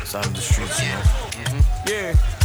It's out in the streets, you know. Yeah.